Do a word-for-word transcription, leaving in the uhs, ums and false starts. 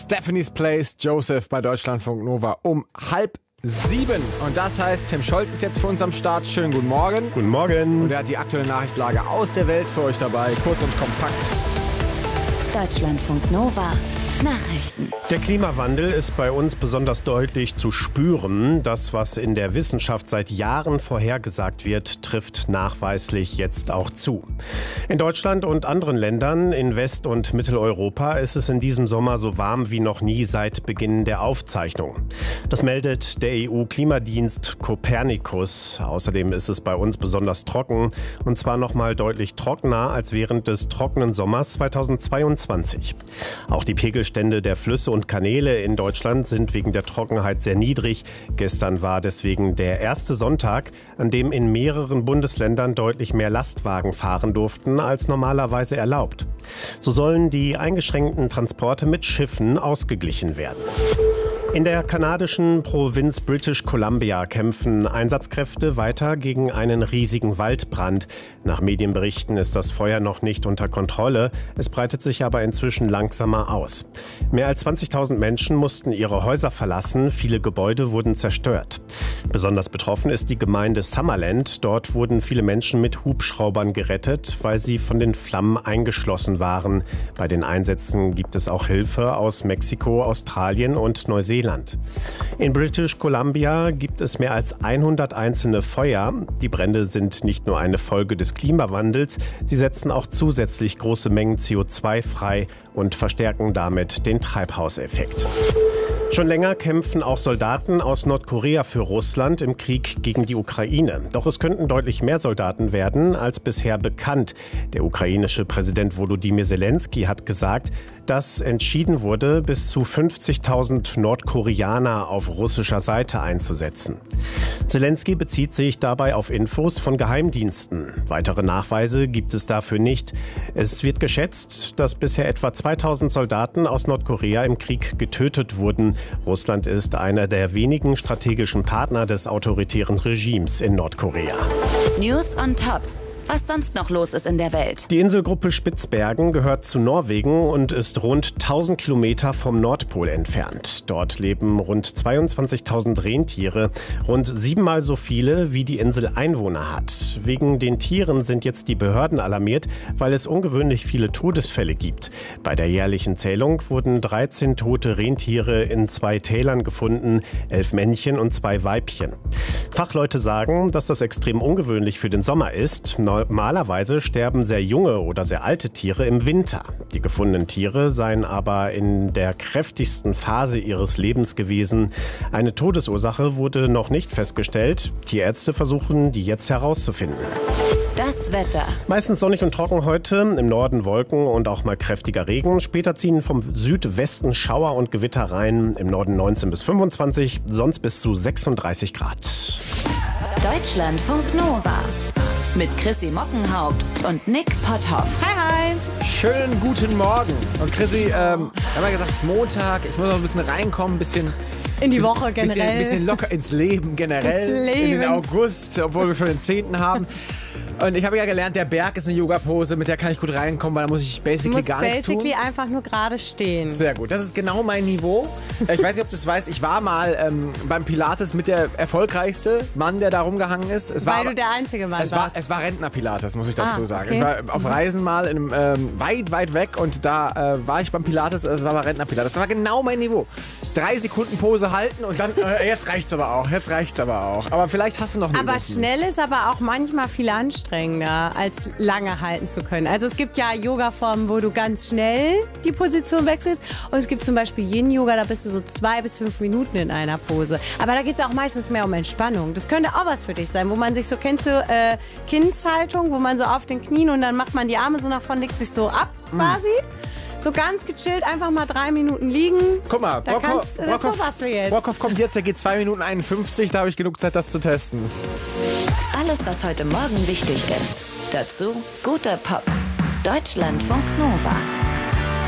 Stephanie's Place, Joseph bei Deutschlandfunk Nova um halb sieben. Und das heißt, Tim Scholz ist jetzt für uns am Start. Schönen guten Morgen. Guten Morgen. Und er hat die aktuelle Nachrichtenlage aus der Welt für euch dabei. Kurz und kompakt. Deutschlandfunk Nova. Nachrichten. Der Klimawandel ist bei uns besonders deutlich zu spüren. Das, was in der Wissenschaft seit Jahren vorhergesagt wird, trifft nachweislich jetzt auch zu. In Deutschland und anderen Ländern in West- und Mitteleuropa ist es in diesem Sommer so warm wie noch nie seit Beginn der Aufzeichnung. Das meldet der E U-Klimadienst Copernicus. Außerdem ist es bei uns besonders trocken, und zwar noch mal deutlich trockener als während des trockenen Sommers zweitausendzweiundzwanzig. Auch die Pegel Stände der Flüsse und Kanäle in Deutschland sind wegen der Trockenheit sehr niedrig. Gestern war deswegen der erste Sonntag, an dem in mehreren Bundesländern deutlich mehr Lastwagen fahren durften als normalerweise erlaubt. So sollen die eingeschränkten Transporte mit Schiffen ausgeglichen werden. In der kanadischen Provinz British Columbia kämpfen Einsatzkräfte weiter gegen einen riesigen Waldbrand. Nach Medienberichten ist das Feuer noch nicht unter Kontrolle. Es breitet sich aber inzwischen langsamer aus. Mehr als zwanzigtausend Menschen mussten ihre Häuser verlassen. Viele Gebäude wurden zerstört. Besonders betroffen ist die Gemeinde Summerland. Dort wurden viele Menschen mit Hubschraubern gerettet, weil sie von den Flammen eingeschlossen waren. Bei den Einsätzen gibt es auch Hilfe aus Mexiko, Australien und Neuseeland. In British Columbia gibt es mehr als hundert einzelne Feuer. Die Brände sind nicht nur eine Folge des Klimawandels, sie setzen auch zusätzlich große Mengen C O zwei frei und verstärken damit den Treibhauseffekt. Schon länger kämpfen auch Soldaten aus Nordkorea für Russland im Krieg gegen die Ukraine. Doch es könnten deutlich mehr Soldaten werden als bisher bekannt. Der ukrainische Präsident Volodymyr Zelensky hat gesagt, dass entschieden wurde, bis zu fünfzigtausend Nordkoreaner auf russischer Seite einzusetzen. Zelensky bezieht sich dabei auf Infos von Geheimdiensten. Weitere Nachweise gibt es dafür nicht. Es wird geschätzt, dass bisher etwa zweitausend Soldaten aus Nordkorea im Krieg getötet wurden. Russland ist einer der wenigen strategischen Partner des autoritären Regimes in Nordkorea. News on Top. Was sonst noch los ist in der Welt. Die Inselgruppe Spitzbergen gehört zu Norwegen und ist rund tausend Kilometer vom Nordpol entfernt. Dort leben rund zweiundzwanzigtausend Rentiere, rund siebenmal so viele, wie die Insel Einwohner hat. Wegen den Tieren sind jetzt die Behörden alarmiert, weil es ungewöhnlich viele Todesfälle gibt. Bei der jährlichen Zählung wurden dreizehn tote Rentiere in zwei Tälern gefunden, elf Männchen und zwei Weibchen. Fachleute sagen, dass das extrem ungewöhnlich für den Sommer ist. Normalerweise sterben sehr junge oder sehr alte Tiere im Winter. Die gefundenen Tiere seien aber in der kräftigsten Phase ihres Lebens gewesen. Eine Todesursache wurde noch nicht festgestellt. Tierärzte versuchen, die jetzt herauszufinden. Das Wetter. Meistens sonnig und trocken heute, im Norden Wolken und auch mal kräftiger Regen. Später ziehen vom Südwesten Schauer und Gewitter rein. Im Norden neunzehn bis fünfundzwanzig, sonst bis zu sechsunddreißig Grad. Deutschlandfunk Nova. Mit Chrissy Mockenhaupt und Nick Potthoff. Hi, hi. Schönen guten Morgen. Und Chrissy, ähm, wir haben ja gesagt, es ist Montag. Ich muss noch ein bisschen reinkommen, ein bisschen... In die Woche generell. Ein bisschen, bisschen locker ins Leben generell. Ins Leben. In den August, obwohl wir schon den zehnten haben. Und ich habe ja gelernt, der Berg ist eine Yoga-Pose, mit der kann ich gut reinkommen, weil da muss ich basically muss gar nichts tun. basically einfach nur gerade stehen. Sehr gut, das ist genau mein Niveau. Ich weiß nicht, ob du es weißt, ich war mal ähm, beim Pilates mit der erfolgreichste Mann, der da rumgehangen ist. Es weil war, du der einzige Mann es war. warst. Es war Rentner-Pilates, muss ich dazu Ah, sagen. okay. Ich war auf Reisen mal in einem, ähm, weit, weit weg und da äh, war ich beim Pilates, es war bei Rentner-Pilates. Das war genau mein Niveau. Drei Sekunden Pose halten und dann, äh, jetzt reicht's aber auch, jetzt reicht's aber auch. Aber vielleicht hast du noch eine Aber Übung. schnell ist aber auch manchmal viel anstrengender, als lange halten zu können. Also es gibt ja Yoga-Formen, wo du ganz schnell die Position wechselst. Und es gibt zum Beispiel Yin-Yoga, da bist du so zwei bis fünf Minuten in einer Pose. Aber da geht es auch meistens mehr um Entspannung. Das könnte auch was für dich sein, wo man sich so, kennst du äh, Kindshaltung, wo man so auf den Knien und dann macht man die Arme so nach vorne, legt sich so ab quasi. So ganz gechillt, einfach mal drei Minuten liegen. Guck mal, da Brockhoff, kannst, das ist sowas für jetzt. Brockhoff kommt jetzt, er geht zwei Minuten einundfünfzig, da habe ich genug Zeit, das zu testen. Alles, was heute Morgen wichtig ist. Dazu guter Pop. Deutschlandfunk Nova.